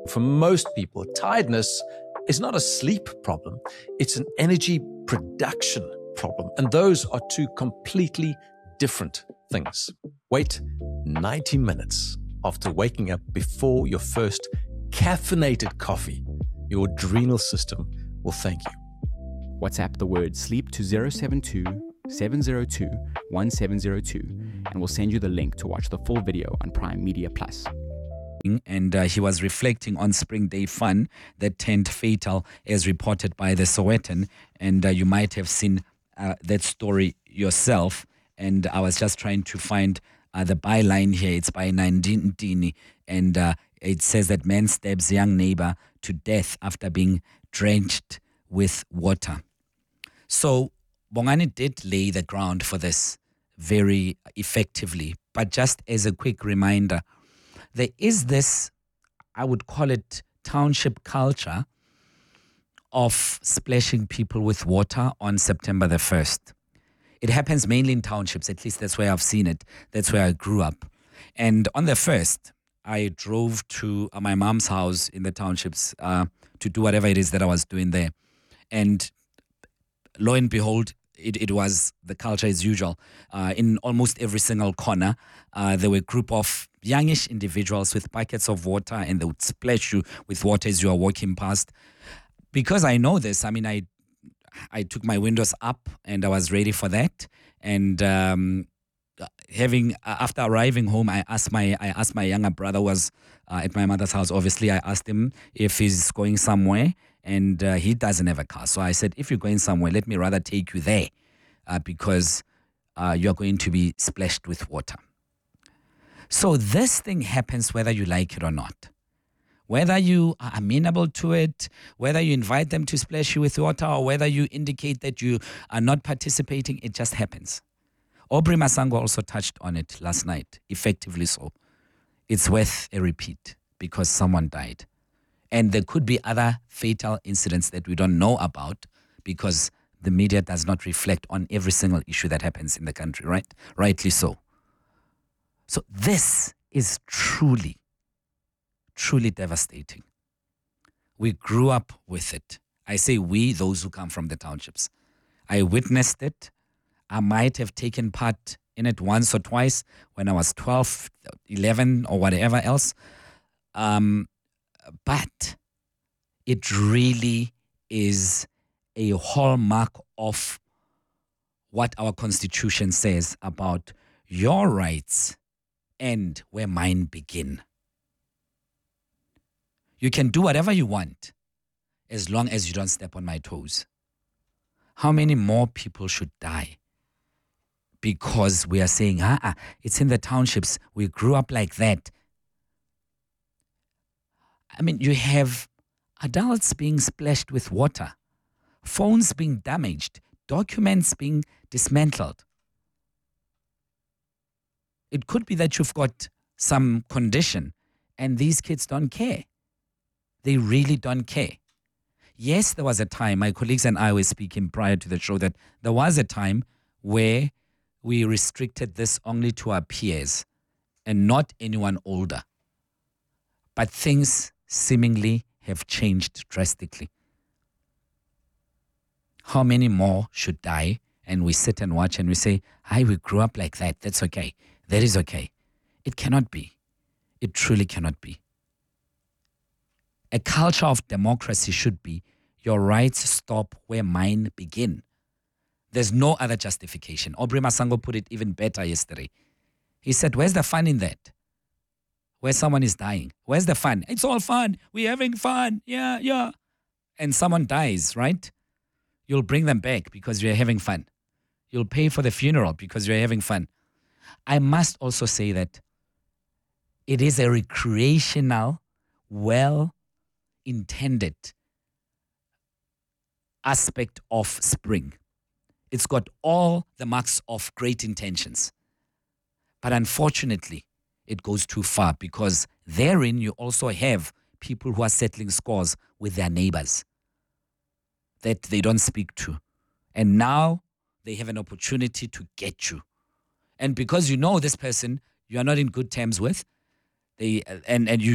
For most people, tiredness is not a sleep problem, it's an energy production problem. And those are two completely different things. Wait 90 minutes after waking up before your first caffeinated coffee. Your adrenal system will thank you. WhatsApp the word sleep to 072 702 1702 and we'll send you the link to watch the full video on Prime Media Plus. And he was reflecting on Spring Day fun that turned fatal as reported by the Sowetan. And you might have seen that story yourself. And I was just trying to find the byline here. It's by Nandini. And it says that man stabs young neighbor to death after being drenched with water. So Bongani did lay the ground for this very effectively. But just as a quick reminder, there is this, I would call it township culture of splashing people with water on September the 1st. It happens mainly in townships, at least that's where I've seen it. That's where I grew up. And on the 1st, I drove to my mom's house in the townships to do whatever it is that I was doing there. And lo and behold, it was the culture as usual. In almost every single corner, there were a group of youngish individuals with buckets of water, and they would splash you with water as you are walking past. Because I know this, I mean, I took my windows up and I was ready for that. And after arriving home, I asked my younger brother who was at my mother's house. Obviously, I asked him if he's going somewhere, and he doesn't have a car. So I said, if you're going somewhere, let me rather take you there because you're going to be splashed with water. So this thing happens whether you like it or not. Whether you are amenable to it, whether you invite them to splash you with water, or whether you indicate that you are not participating, it just happens. Aubrey Masango also touched on it last night, effectively so. It's worth a repeat because someone died. And there could be other fatal incidents that we don't know about because the media does not reflect on every single issue that happens in the country, right? Rightly so. So this is truly, truly devastating. We grew up with it. I say we, those who come from the townships. I witnessed it. I might have taken part in it once or twice when I was 12, 11 or whatever else. But it really is a hallmark of what our Constitution says about your rights end where mine begin. You can do whatever you want as long as you don't step on my toes. How many more people should die because we are saying, it's in the townships, we grew up like that? I mean, you have adults being splashed with water, phones being damaged, documents being dismantled. It could be that you've got some condition and these kids don't care. They really don't care. Yes, there was a time, my colleagues and I were speaking prior to the show, that there was a time where we restricted this only to our peers and not anyone older. But things seemingly have changed drastically. How many more should die? And we sit and watch and we say, we grew up like that. That's okay. That is okay. It cannot be. It truly cannot be. A culture of democracy should be your rights stop where mine begin. There's no other justification. Aubrey Masango put it even better yesterday. He said, where's the fun in that? Where someone is dying. Where's the fun? It's all fun. We're having fun. Yeah. And someone dies, right? You'll bring them back because you're having fun. You'll pay for the funeral because you're having fun. I must also say that it is a recreational, well-intended aspect of spring. It's got all the marks of great intentions. But unfortunately, it goes too far because therein you also have people who are settling scores with their neighbors that they don't speak to. And now they have an opportunity to get you. And because you know this person you are not in good terms with, and you